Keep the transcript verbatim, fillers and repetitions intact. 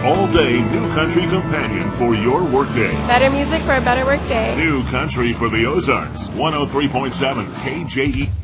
all-day New Country companion for your workday. Better music for a better workday. New Country for the Ozarks, one oh three point seven K J E.